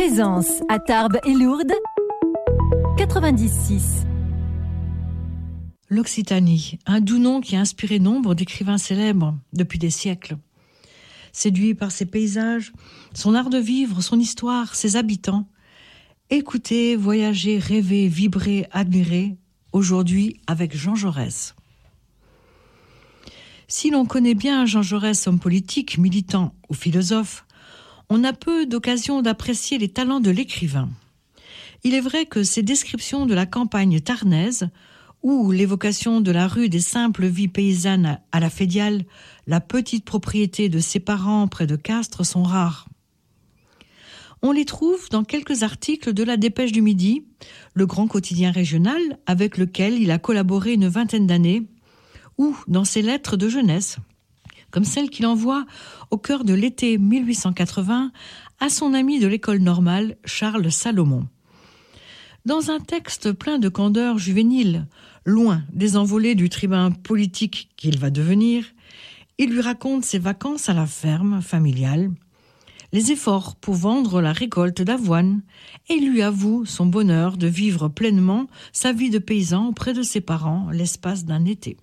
Plaisance, à Tarbes et Lourdes, 96. L'Occitanie, un doux nom qui a inspiré nombre d'écrivains célèbres depuis des siècles. Séduit par ses paysages, son art de vivre, son histoire, ses habitants, écoutez, voyagez, rêvez, vibrez, admirez, aujourd'hui avec Jean Jaurès. Si l'on connaît bien Jean Jaurès, homme politique, militant ou philosophe, on a peu d'occasion d'apprécier les talents de l'écrivain. Il est vrai que ses descriptions de la campagne tarnaise, ou l'évocation de la rude et simple vie paysanne à la Fédiale, la petite propriété de ses parents près de Castres, sont rares. On les trouve dans quelques articles de la Dépêche du Midi, le grand quotidien régional avec lequel il a collaboré une vingtaine d'années, ou dans ses lettres de jeunesse, comme celle qu'il envoie au cœur de l'été 1880 à son ami de l'école normale, Charles Salomon. Dans un texte plein de candeur juvénile, loin des envolées du tribun politique qu'il va devenir, il lui raconte ses vacances à la ferme familiale, les efforts pour vendre la récolte d'avoine et lui avoue son bonheur de vivre pleinement sa vie de paysan auprès de ses parents l'espace d'un été.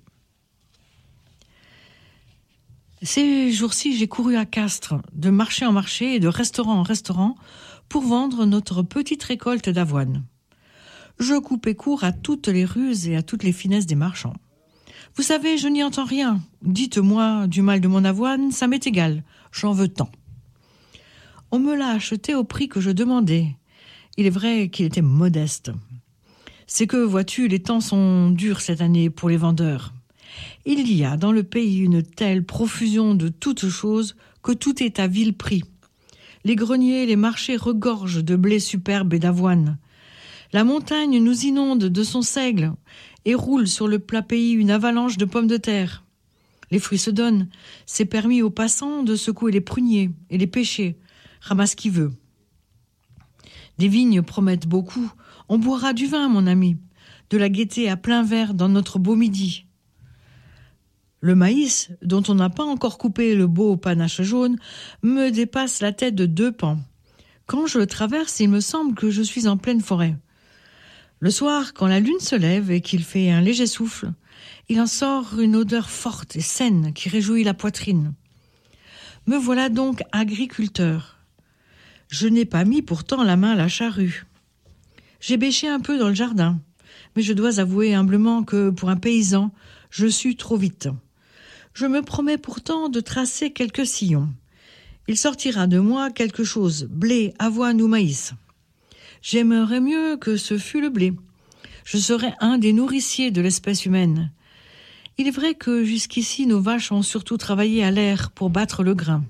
Ces jours-ci, j'ai couru à Castres, de marché en marché et de restaurant en restaurant, pour vendre notre petite récolte d'avoine. Je coupais court à toutes les ruses et à toutes les finesses des marchands. Vous savez, je n'y entends rien. Dites-moi du mal de mon avoine, ça m'est égal. J'en veux tant. On me l'a acheté au prix que je demandais. Il est vrai qu'il était modeste. C'est que, vois-tu, les temps sont durs cette année pour les vendeurs. Il y a dans le pays une telle profusion de toutes choses que tout est à vil prix. Les greniers, les marchés regorgent de blé superbe et d'avoine. La montagne nous inonde de son seigle et roule sur le plat pays une avalanche de pommes de terre. Les fruits se donnent, c'est permis aux passants de secouer les pruniers et les pêcher, ramasse qui veut. Des vignes promettent beaucoup, on boira du vin, mon ami, de la gaieté à plein verre dans notre beau midi. Le maïs, dont on n'a pas encore coupé le beau panache jaune, me dépasse la tête de 2 pans. Quand je le traverse, il me semble que je suis en pleine forêt. Le soir, quand la lune se lève et qu'il fait un léger souffle, il en sort une odeur forte et saine qui réjouit la poitrine. Me voilà donc agriculteur. Je n'ai pas mis pourtant la main à la charrue. J'ai bêché un peu dans le jardin, mais je dois avouer humblement que, pour un paysan, je sue trop vite. Je me promets pourtant de tracer quelques sillons. Il sortira de moi quelque chose, blé, avoine ou maïs. J'aimerais mieux que ce fût le blé. Je serais un des nourriciers de l'espèce humaine. Il est vrai que jusqu'ici, nos vaches ont surtout travaillé à l'air pour battre le grain.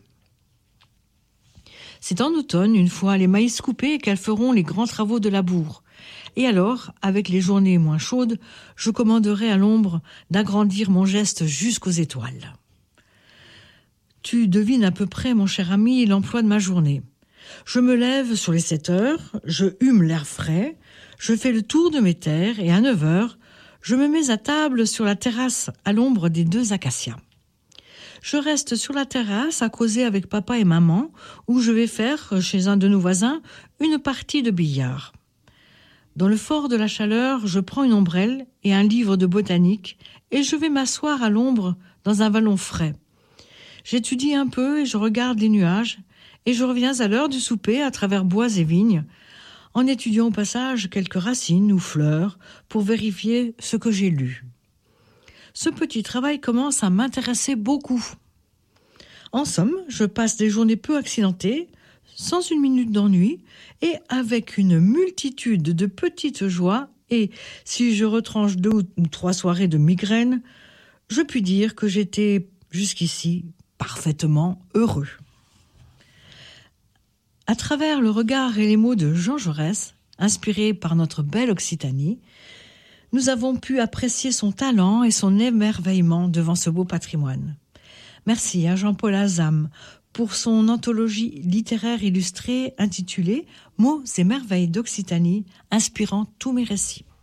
C'est en automne, une fois les maïs coupés, qu'elles feront les grands travaux de labour. Et alors, avec les journées moins chaudes, je commanderai à l'ombre d'agrandir mon geste jusqu'aux étoiles. Tu devines à peu près, mon cher ami, l'emploi de ma journée. Je me lève sur les 7 heures, je hume l'air frais, je fais le tour de mes terres et à 9 heures, je me mets à table sur la terrasse à l'ombre des 2 acacias. Je reste sur la terrasse à causer avec papa et maman, où je vais faire, chez un de nos voisins, une partie de billard. Dans le fort de la chaleur, je prends une ombrelle et un livre de botanique et je vais m'asseoir à l'ombre dans un vallon frais. J'étudie un peu et je regarde les nuages et je reviens à l'heure du souper à travers bois et vignes, en étudiant au passage quelques racines ou fleurs pour vérifier ce que j'ai lu. Ce petit travail commence à m'intéresser beaucoup. En somme, je passe des journées peu accidentées, sans une minute d'ennui et avec une multitude de petites joies et, si je retranche 2 ou 3 soirées de migraine, je puis dire que j'étais jusqu'ici parfaitement heureux. À travers le regard et les mots de Jean Jaurès, inspirés par notre belle Occitanie, nous avons pu apprécier son talent et son émerveillement devant ce beau patrimoine. Merci à Jean-Paul Azam pour son anthologie littéraire illustrée intitulée « Mots et merveilles d'Occitanie », inspirant tous mes récits.